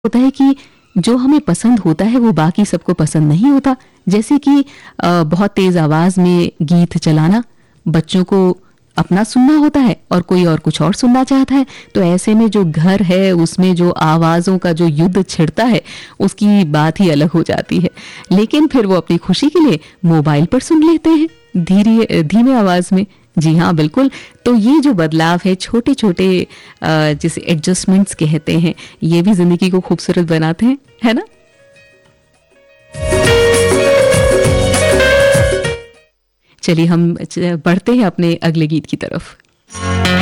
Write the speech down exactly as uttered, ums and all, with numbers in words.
होता है कि जो हमें पसंद होता है वो बाकी सबको पसंद नहीं होता। जैसे कि अ, बहुत तेज आवाज में गीत चलाना, बच्चों को अपना सुनना होता है और कोई और कुछ और सुनना चाहता है। तो ऐसे में जो घर है उसमें जो आवाज़ों का जो युद्ध छिड़ता है उसकी बात ही अलग हो जाती है। लेकिन फिर वो अपनी खुशी के लिए मोबाइल पर सुन लेते हैं धीरे धीमे आवाज़ में। जी हाँ, बिल्कुल। तो ये जो बदलाव है, छोटे-छोटे अ, जिसे एडजस्टमेंट्स कहते हैं, ये भी ज़िंदगी को खूबसूरत बनाते हैं, है ना? चलिए हम च बढ़ते हैं अपने अगले गीत की तरफ।